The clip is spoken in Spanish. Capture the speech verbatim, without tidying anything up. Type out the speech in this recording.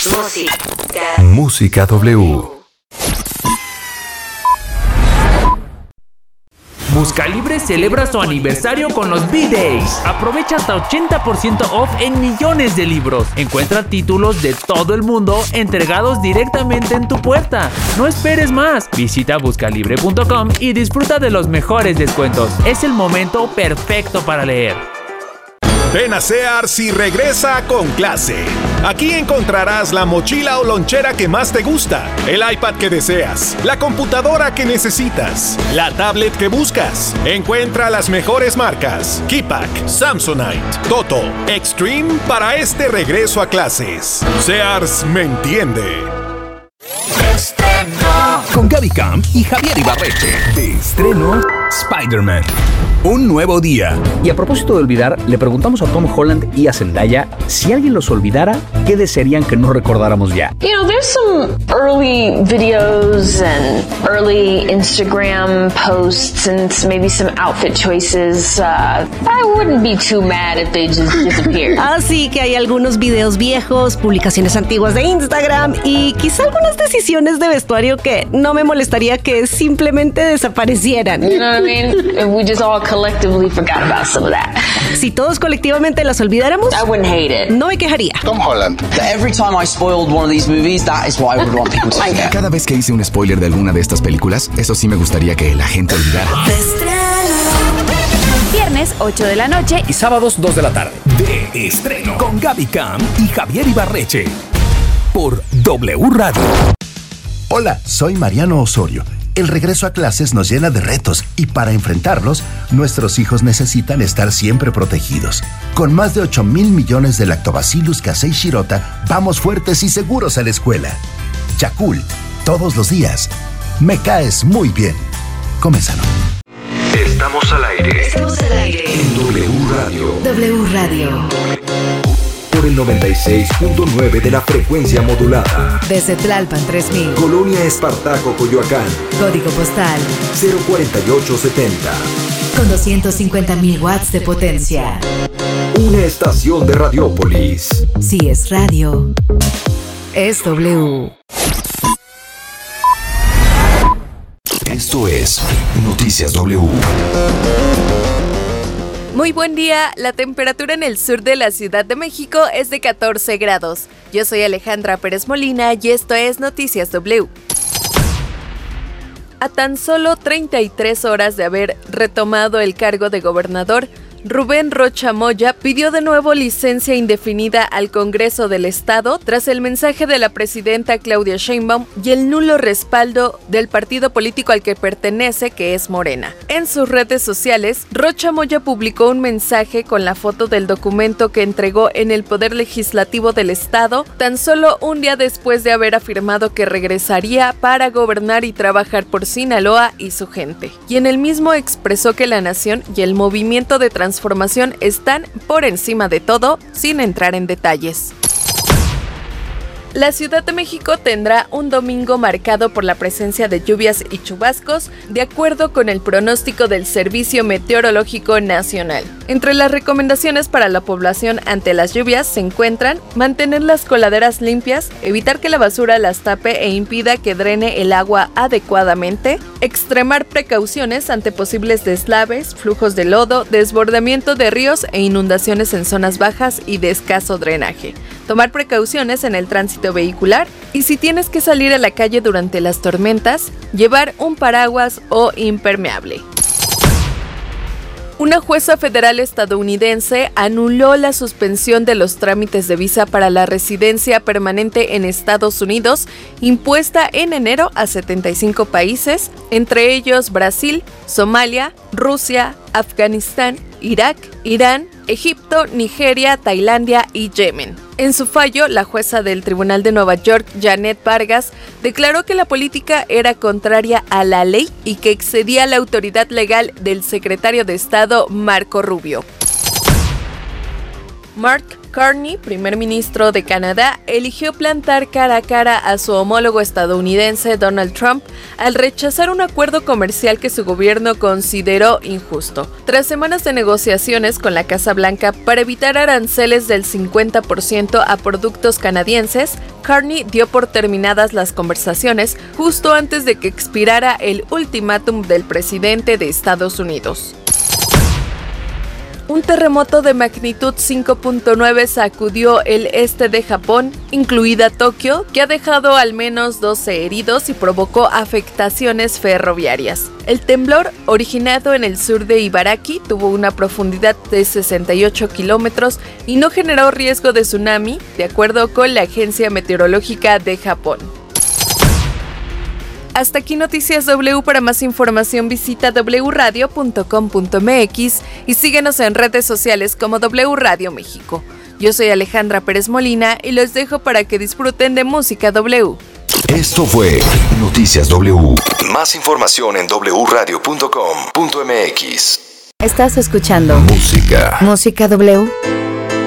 Música. Música W. Buscalibre celebra su aniversario con los B-Days. Aprovecha hasta ochenta por ciento off en millones de libros. Encuentra títulos de todo el mundo entregados directamente en tu puerta. No esperes más. Visita buscalibre punto com y disfruta de los mejores descuentos. Es el momento perfecto para leer. Ven a Sears y regresa con clase. Aquí encontrarás la mochila o lonchera que más te gusta, el iPad que deseas, la computadora que necesitas, la tablet que buscas. Encuentra las mejores marcas: Keypack, Samsonite, Toto, Extreme para este regreso a clases. Sears me entiende. Estreno. Con Gaby Camp y Javier Ibarreche. De estreno, Spider-Man. Un nuevo día. Y a propósito de olvidar, le preguntamos a Tom Holland y a Zendaya si alguien los olvidara, ¿qué desearían que no recordáramos ya? You know, there's some early videos and early Instagram posts and maybe some outfit choices. Uh, I wouldn't be too mad if they just disappeared. Así que hay algunos videos viejos, publicaciones antiguas de Instagram y quizá algunas decisiones de vestuario que no me molestaría que simplemente desaparecieran. You know what I mean? If we just all collectively forgot about some of that. Si todos colectivamente las olvidáramos, I wouldn't hate it. No me quejaría. Tom Holland. Every time I spoiled one of these movies, that is what I would want people to forget. Cada vez que hice un spoiler de alguna de estas películas, eso sí me gustaría que la gente olvidara. Viernes, ocho de la noche. Y sábados, dos de la tarde. De estreno. Con Gaby Camp y Javier Ibarreche. Por W Radio. Hola, soy Mariano Osorio. El regreso a clases nos llena de retos y para enfrentarlos, nuestros hijos necesitan estar siempre protegidos. Con más de ocho mil millones de Lactobacillus casei shirota, vamos fuertes y seguros a la escuela. Yakult, todos los días. Me caes muy bien. Comenzalo. Estamos al aire. Estamos al aire. En W Radio. W Radio. Por el noventa y seis punto nueve de la frecuencia modulada. Desde Tlalpan tres mil. Colonia Espartaco, Coyoacán. Código postal cero cuarenta y ocho setenta. con doscientos cincuenta mil watts de potencia. Una estación de Radiópolis. Si es radio, es W. Esto es Noticias W. Muy buen día, la temperatura en el sur de la Ciudad de México es de catorce grados. Yo soy Alejandra Pérez Molina y esto es Noticias W. A tan solo treinta y tres horas de haber retomado el cargo de gobernador, Rubén Rocha Moya pidió de nuevo licencia indefinida al Congreso del Estado tras el mensaje de la presidenta Claudia Sheinbaum y el nulo respaldo del partido político al que pertenece, que es Morena. En sus redes sociales, Rocha Moya publicó un mensaje con la foto del documento que entregó en el Poder Legislativo del Estado, tan solo un día después de haber afirmado que regresaría para gobernar y trabajar por Sinaloa y su gente. Y en el mismo expresó que la nación y el movimiento de transformación transformación están por encima de todo, sin entrar en detalles. La Ciudad de México tendrá un domingo marcado por la presencia de lluvias y chubascos, de acuerdo con el pronóstico del Servicio Meteorológico Nacional. Entre las recomendaciones para la población ante las lluvias se encuentran mantener las coladeras limpias, evitar que la basura las tape e impida que drene el agua adecuadamente, extremar precauciones ante posibles deslaves, flujos de lodo, desbordamiento de ríos e inundaciones en zonas bajas y de escaso drenaje, tomar precauciones en el tránsito vehicular y si tienes que salir a la calle durante las tormentas, llevar un paraguas o impermeable. Una jueza federal estadounidense anuló la suspensión de los trámites de visa para la residencia permanente en Estados Unidos, impuesta en enero a setenta y cinco países, entre ellos Brasil, Somalia, Rusia, Afganistán, Irak, Irán, Egipto, Nigeria, Tailandia y Yemen. En su fallo, la jueza del Tribunal de Nueva York, Janet Vargas, declaró que la política era contraria a la ley y que excedía la autoridad legal del secretario de Estado, Marco Rubio. Mark Carney, primer ministro de Canadá, eligió plantar cara a cara a su homólogo estadounidense Donald Trump al rechazar un acuerdo comercial que su gobierno consideró injusto. Tras semanas de negociaciones con la Casa Blanca para evitar aranceles del cincuenta por ciento a productos canadienses, Carney dio por terminadas las conversaciones justo antes de que expirara el ultimátum del presidente de Estados Unidos. Un terremoto de magnitud cinco punto nueve sacudió el este de Japón, incluida Tokio, que ha dejado al menos doce heridos y provocó afectaciones ferroviarias. El temblor, originado en el sur de Ibaraki, tuvo una profundidad de sesenta y ocho kilómetros y no generó riesgo de tsunami, de acuerdo con la Agencia Meteorológica de Japón. Hasta aquí Noticias W. Para más información visita doble u radio punto com punto m x y síguenos en redes sociales como W Radio México. Yo soy Alejandra Pérez Molina y los dejo para que disfruten de música W. Esto fue Noticias W. Más información en doble u radio punto com punto m x. Estás escuchando Música. Música W.